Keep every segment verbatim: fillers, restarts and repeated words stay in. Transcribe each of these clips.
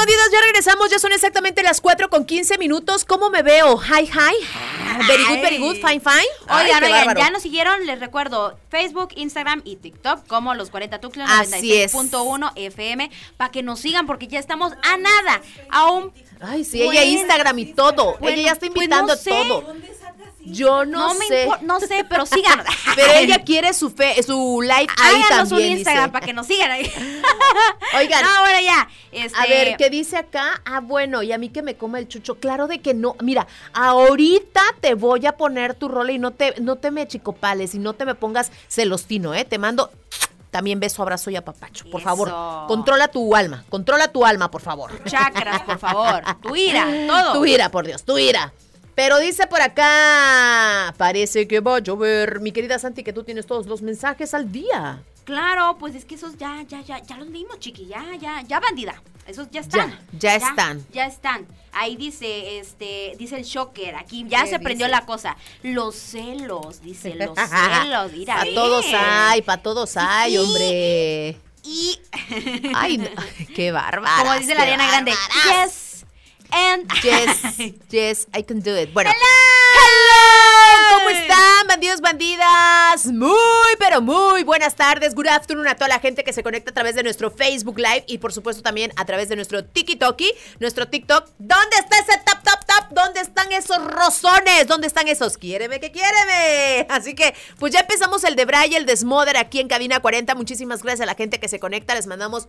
bandidas, ya regresamos, ya son exactamente las cuatro con quince minutos. ¿Cómo me veo? Hi, hi. Very good, very good, fine, fine. Oigan, oigan, ya nos siguieron, les recuerdo, Facebook, Instagram y TikTok como Los cuarenta Tuxtla noventa y seis punto uno F M, para que nos sigan porque ya estamos a nada, a un... Ay, sí, bueno, ella Instagram y todo, bueno, ella ya está invitando pues no a todo. Yo no, no sé. Me no sé, pero síganos. Pero ella quiere su fe, su live ahí Háganos también, un Instagram dice. Para que nos sigan ahí. Oigan. No, bueno, ya. Este... A ver, ¿qué dice acá? Ah, bueno, y a mí que me coma el chucho. Claro de que no. Mira, ahorita te voy a poner tu rola y no te, no te me chicopales y no te me pongas celostino, ¿eh? Te mando... También beso, abrazo y apapacho. Por Eso. favor, controla tu alma. Controla tu alma, por favor. Chakras, por favor. Tu ira, todo. Tu ira, por Dios, tu ira. Pero dice por acá, parece que va a llover. Mi querida Santi, que tú tienes todos los mensajes al día. Claro, pues es que esos ya, ya, ya, ya los vimos, chiqui, ya, ya, ya bandida. Esos ya están. Ya, ya, ya están. Ya están. Ahí dice, este, dice el Shocker, aquí ya se prendió la cosa. Los celos, dice, los celos, mira. Para todos hay, para todos hay, sí. hombre. Y... Ay, no, qué bárbara. Como dice la Ariana Grande, yes. And yes, yes, I can do it. Bueno, hello. hello, ¿cómo están, bandidos, bandidas? Muy, pero muy buenas tardes. Good afternoon a toda la gente que se conecta a través de nuestro Facebook Live y por supuesto también a través de nuestro TikToki, nuestro TikTok. ¿Dónde está ese tap, tap, tap? ¿Dónde están esos rozones? ¿Dónde están esos? Quiéreme que quiéreme. Así que, pues ya empezamos el de Bray, el Desmoder aquí en Cabina cuarenta. Muchísimas gracias a la gente que se conecta. Les mandamos...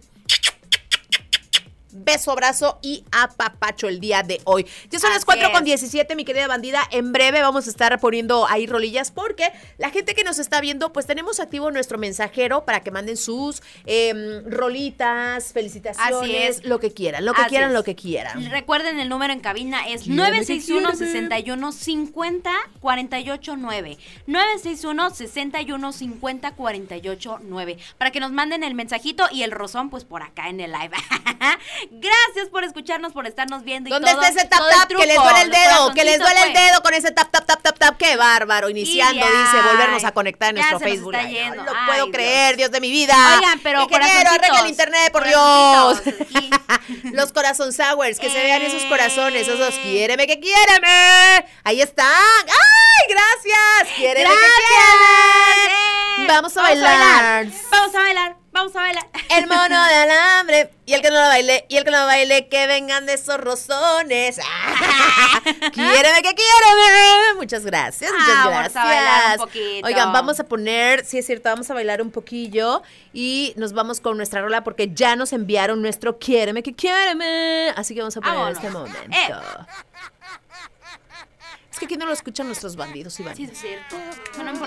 beso, abrazo y apapacho el día de hoy. Ya son Así las cuatro con diecisiete, mi querida bandida. En breve vamos a estar poniendo ahí rolillas porque la gente que nos está viendo, pues tenemos activo nuestro mensajero para que manden sus eh, rolitas, felicitaciones, Así es. Lo que quieran, lo que Así quieran, es. lo que quieran. Recuerden, el número en cabina es nueve seis uno, seis uno, cinco cero, cuatro ocho nueve. nueve seis uno, seis uno, cinco cero, cuatro ocho nueve. Para que nos manden el mensajito y el rozón, pues por acá en el live. Gracias por escucharnos, por estarnos viendo y todo. ¿Dónde está ese tap tap? Que les duele el dedo, que les duele el dedo con ese tap tap tap tap tap. Qué bárbaro, iniciando, ya, dice, volvernos a conectar en nuestro se nos Facebook. está Ay, yendo. no lo Ay, puedo Dios. creer, Dios de mi vida. Oigan, pero Ingeniero, arregla el internet, por Dios. Aquí. Los corazón sours, que eh. se vean esos corazones, esos quiéreme que quiéreme. Ahí están. ¡Ay, gracias! Quiéreme Gracias. que quiéreme. Eh. Vamos a Vamos bailar. a bailar. Vamos a bailar. Vamos a bailar. El mono de alambre. Y el que no lo baile, y el que no lo baile, que vengan de esos rozones. Quiéreme que quiéreme. Muchas gracias, muchas Ah, gracias. vamos a bailar un poquito. Oigan, vamos a poner, sí es cierto, vamos a bailar un poquillo. Y nos vamos con nuestra rola porque ya nos enviaron nuestro quiéreme que quiéreme. Así que vamos a poner Vámonos. este momento. Eh. Es que aquí no lo escuchan nuestros bandidos, Iván. Sí, es cierto. No, no importa.